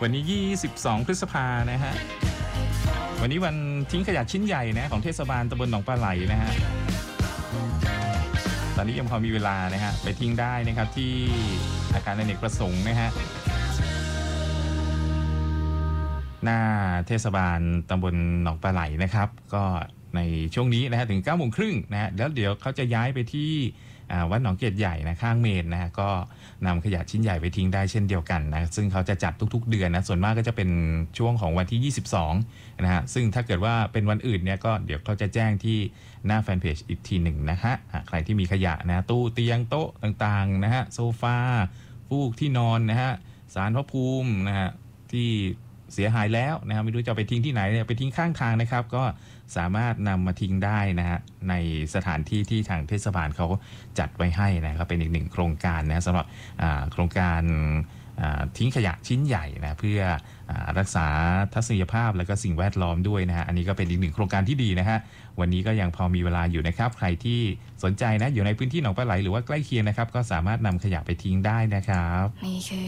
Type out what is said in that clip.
วันนี้22พฤษภานะฮะวันนี้วันทิ้งขยะชิ้นใหญ่นะของเทศบาลตำบลหนองปลาไหลนะฮะตอนนี้ยังพอมีเวลานะฮะไปทิ้งได้นะครับที่อาคารอเนกประสงค์นะฮะหน้าเทศบาลตำบลหนองปลาไหลนะครับก็ในช่วงนี้นะฮะถึง 9:30 นนะฮะแล้วเดี๋ยวเขาจะย้ายไปที่วัดหนองเกตใหญ่นะข้างเมนนะฮะก็นำขยะชิ้นใหญ่ไปทิ้งได้เช่นเดียวกันนะซึ่งเขาจะจัดทุกๆเดือนนะส่วนมากก็จะเป็นช่วงของวันที่22นะฮะซึ่งถ้าเกิดว่าเป็นวันอื่นเนี่ยก็เดี๋ยวเขาจะแจ้งที่หน้าแฟนเพจอีกทีหนึ่งนะฮะใครที่มีขยะนะตู้เตียงโต๊ะต่างๆนะฮะโซฟาฟูกที่นอนนะฮะศาลพระภูมินะฮะที่เสียหายแล้วนะฮะไม่รู้จะไปทิ้งที่ไหนเนี่ยไปทิ้งข้างทางนะครับก็สามารถนำมาทิ้งได้นะฮะในสถานที่ที่ทางเทศบาลเขาจัดไว้ให้นะครับเป็นอีกหนึ่งโครงการนะสำหรับโครงการทิ้งขยะชิ้นใหญ่นะเพื่อรักษาทัศนียภาพและก็สิ่งแวดล้อมด้วยนะฮะอันนี้ก็เป็นอีกหนึ่งโครงการที่ดีนะฮะวันนี้ก็ยังพอมีเวลาอยู่นะครับใครที่สนใจนะอยู่ในพื้นที่หนองปลาไหลหรือว่าใกล้เคียงนะครับก็สามารถนำขยะไปทิ้งได้นะครับ